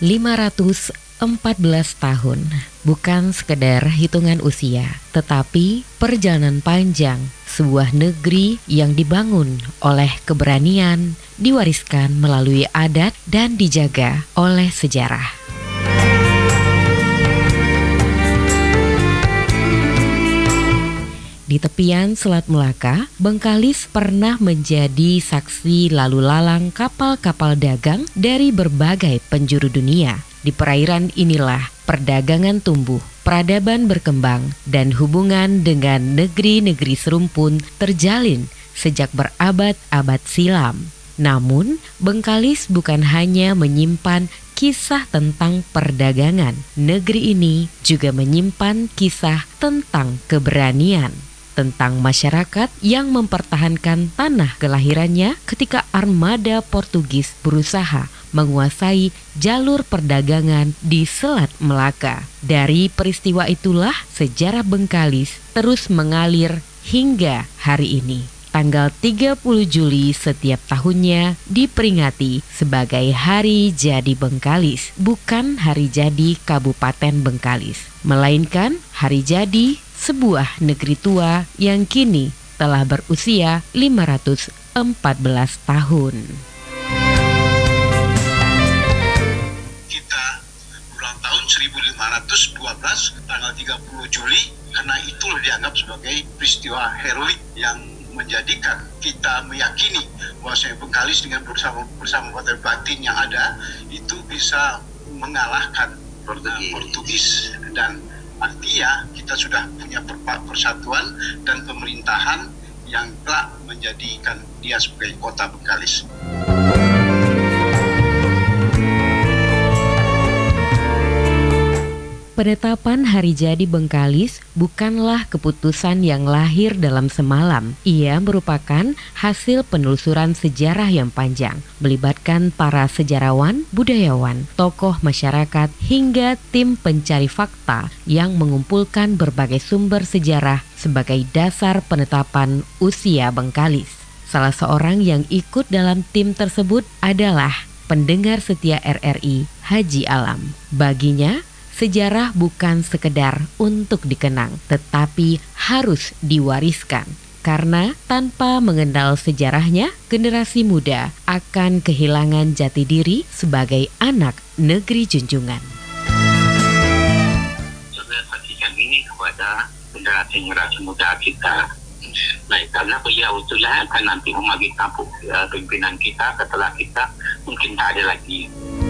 514 tahun bukan sekedar hitungan usia, tetapi perjalanan panjang sebuah negeri yang dibangun oleh keberanian, diwariskan melalui adat dan dijaga oleh sejarah. Di tepian Selat Melaka, Bengkalis pernah menjadi saksi lalu lalang kapal-kapal dagang dari berbagai penjuru dunia. Di perairan inilah perdagangan tumbuh, peradaban berkembang, dan hubungan dengan negeri-negeri serumpun terjalin sejak berabad-abad silam. Namun, Bengkalis bukan hanya menyimpan kisah tentang perdagangan. Negeri ini juga menyimpan kisah tentang keberanian, tentang masyarakat yang mempertahankan tanah kelahirannya ketika armada Portugis berusaha menguasai jalur perdagangan di Selat Melaka. Dari peristiwa itulah sejarah Bengkalis terus mengalir hingga hari ini. Tanggal 30 Juli setiap tahunnya diperingati sebagai Hari Jadi Bengkalis, bukan Hari Jadi Kabupaten Bengkalis, melainkan Hari Jadi sebuah negeri tua yang kini telah berusia 514 tahun. Kita ulang tahun 1512 tanggal 30 Juli karena itulah dianggap sebagai peristiwa heroik yang menjadikan kita meyakini bahwasanya Bengkalis dengan bersama kekuatan batin yang ada itu bisa mengalahkan Portugis dan artinya kita sudah punya persatuan dan pemerintahan yang telah menjadikan dia sebagai kota Bengkalis. Penetapan Hari Jadi Bengkalis bukanlah keputusan yang lahir dalam semalam. Ia merupakan hasil penelusuran sejarah yang panjang, melibatkan para sejarawan, budayawan, tokoh masyarakat, hingga tim pencari fakta yang mengumpulkan berbagai sumber sejarah sebagai dasar penetapan usia Bengkalis. Salah seorang yang ikut dalam tim tersebut adalah pendengar setia RRI, Haji Alam. Baginya, sejarah bukan sekedar untuk dikenang, tetapi harus diwariskan. Karena tanpa mengenal sejarahnya, generasi muda akan kehilangan jati diri sebagai anak negeri junjungan. Saya saksikan ini kepada generasi muda kita. Nah, karena beliau itulah akan nanti memagi tampuk pimpinan kita setelah kita mungkin tak ada lagi.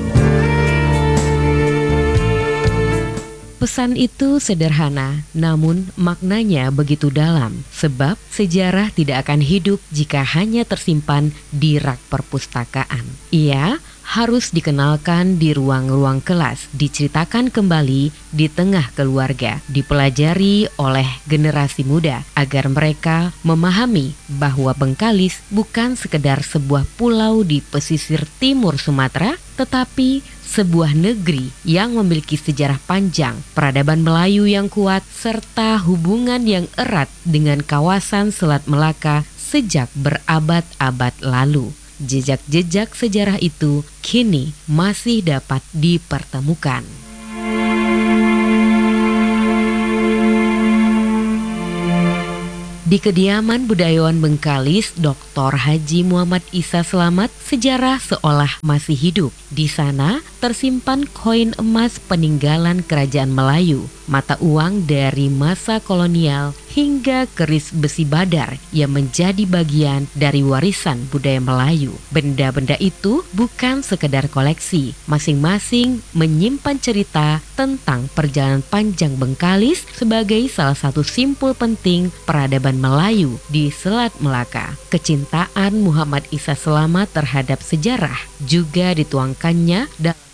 Pesan itu sederhana, namun maknanya begitu dalam, sebab sejarah tidak akan hidup jika hanya tersimpan di rak perpustakaan. Ia harus dikenalkan di ruang-ruang kelas, diceritakan kembali di tengah keluarga, dipelajari oleh generasi muda agar mereka memahami bahwa Bengkalis bukan sekedar sebuah pulau di pesisir timur Sumatera, tetapi sebuah negeri yang memiliki sejarah panjang, peradaban Melayu yang kuat, serta hubungan yang erat dengan kawasan Selat Melaka sejak berabad-abad lalu. Jejak-jejak sejarah itu kini masih dapat dipertemukan. Di kediaman budayawan Bengkalis, Dr. Haji Muhammad Isa Selamat, sejarah seolah masih hidup. Di sana tersimpan koin emas peninggalan kerajaan Melayu, mata uang dari masa kolonial, hingga keris besi badar yang menjadi bagian dari warisan budaya Melayu. Benda-benda itu bukan sekedar koleksi, masing-masing menyimpan cerita tentang perjalanan panjang Bengkalis sebagai salah satu simpul penting peradaban Melayu di Selat Melaka. Kecintaan Muhammad Isa Selamat terhadap sejarah juga dituangkannya dalam